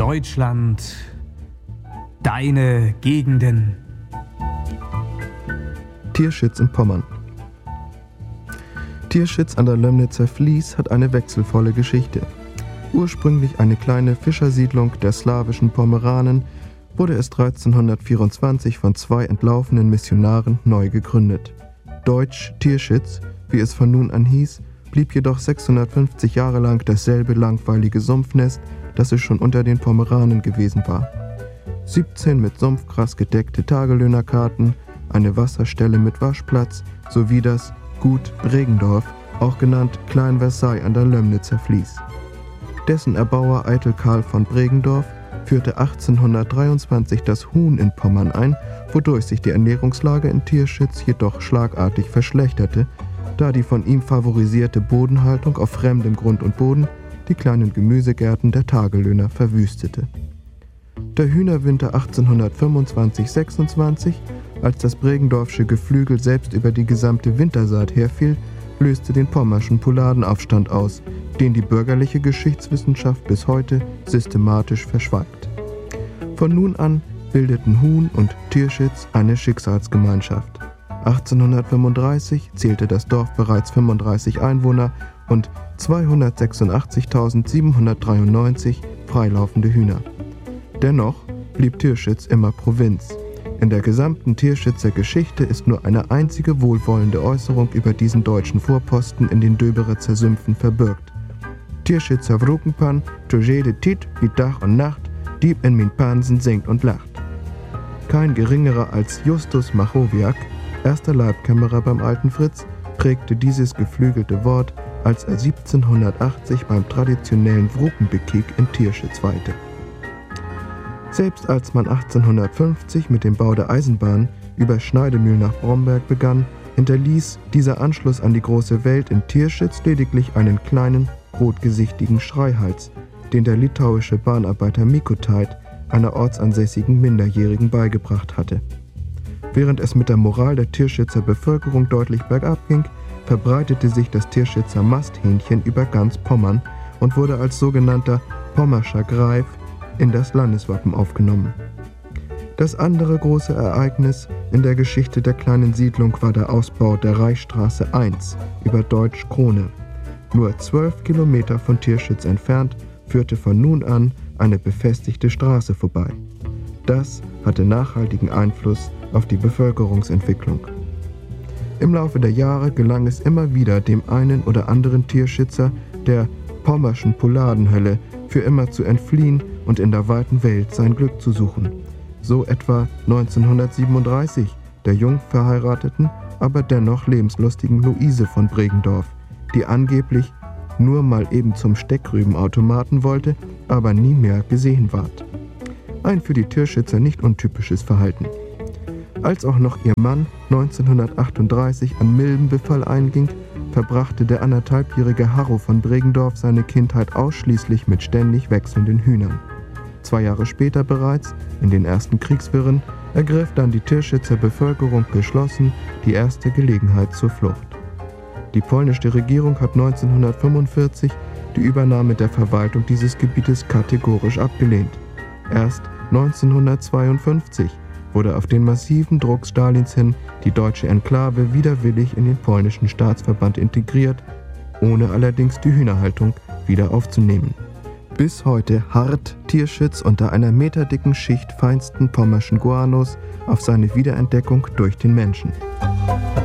Deutschland, deine Gegenden. Tierschitz in Pommern. Tierschitz an der Lömnitzer Vlies hat eine wechselvolle Geschichte. Ursprünglich eine kleine Fischersiedlung der slawischen Pomeranen, wurde es 1324 von 2 entlaufenen Missionaren neu gegründet. Deutsch Tierschitz, wie es von nun an hieß, blieb jedoch 650 Jahre lang dasselbe langweilige Sumpfnest, das es schon unter den Pomeranen gewesen war. 17 mit Sumpfgras gedeckte Tagelöhnerkarten, eine Wasserstelle mit Waschplatz sowie das Gut Bregendorf, auch genannt Klein Versailles an der Lömnitzer Vlies. Dessen Erbauer Eitel Karl von Bregendorf führte 1823 das Huhn in Pommern ein, wodurch sich die Ernährungslage in Tierschitz jedoch schlagartig verschlechterte, da die von ihm favorisierte Bodenhaltung auf fremdem Grund und Boden die kleinen Gemüsegärten der Tagelöhner verwüstete. Der Hühnerwinter 1825/26, als das Bregendorfsche Geflügel selbst über die gesamte Wintersaat herfiel, löste den pommerschen Pouladenaufstand aus, den die bürgerliche Geschichtswissenschaft bis heute systematisch verschweigt. Von nun an bildeten Huhn und Tierschitz eine Schicksalsgemeinschaft. 1835 zählte das Dorf bereits 35 Einwohner und 286.793 freilaufende Hühner. Dennoch blieb Tierschitz immer Provinz. In der gesamten Tierschitzer Geschichte ist nur eine einzige wohlwollende Äußerung über diesen deutschen Vorposten in den Döberitzer Sümpfen verbürgt. Tierschitzer Wrukenpan, to jede Tit, wie Tag und Nacht, Dieb in min Pansen singt und lacht. Kein geringerer als Justus Machowiak, erster Leibkämmerer beim alten Fritz, prägte dieses geflügelte Wort, als er 1780 beim traditionellen Wrukenbekick in Tierschitz weilte. Selbst als man 1850 mit dem Bau der Eisenbahn über Schneidemühl nach Bromberg begann, hinterließ dieser Anschluss an die große Welt in Tierschitz lediglich einen kleinen, rotgesichtigen Schreihals, den der litauische Bahnarbeiter Mikotait einer ortsansässigen Minderjährigen beigebracht hatte. Während es mit der Moral der Tierschitzer Bevölkerung deutlich bergab ging, verbreitete sich das Tierschitzer Masthähnchen über ganz Pommern und wurde als sogenannter Pommerscher Greif in das Landeswappen aufgenommen. Das andere große Ereignis in der Geschichte der kleinen Siedlung war der Ausbau der Reichsstraße 1 über Deutsch Krone. Nur 12 Kilometer von Tierschitz entfernt führte von nun an eine befestigte Straße vorbei. Das hatte nachhaltigen Einfluss auf die Bevölkerungsentwicklung. Im Laufe der Jahre gelang es immer wieder dem einen oder anderen Tierschitzer der pommerschen Pouladenhölle für immer zu entfliehen und in der weiten Welt sein Glück zu suchen. So etwa 1937 der jung verheirateten, aber dennoch lebenslustigen Luise von Bregendorf, die angeblich nur mal eben zum Steckrübenautomaten wollte, aber nie mehr gesehen ward. Ein für die Tierschitzer nicht untypisches Verhalten. Als auch noch ihr Mann 1938 an Milbenbefall einging, verbrachte der 1,5-jährige Harro von Bregendorf seine Kindheit ausschließlich mit ständig wechselnden Hühnern. 2 Jahre später bereits, in den ersten Kriegswirren, ergriff dann die Tierschitzer Bevölkerung geschlossen die erste Gelegenheit zur Flucht. Die polnische Regierung hat 1945 die Übernahme der Verwaltung dieses Gebietes kategorisch abgelehnt. Erst 1952 wurde auf den massiven Druck Stalins hin die deutsche Enklave widerwillig in den polnischen Staatsverband integriert, ohne allerdings die Hühnerhaltung wieder aufzunehmen. Bis heute harrt Tierschitz unter einer meterdicken Schicht feinsten pommerschen Guanos auf seine Wiederentdeckung durch den Menschen.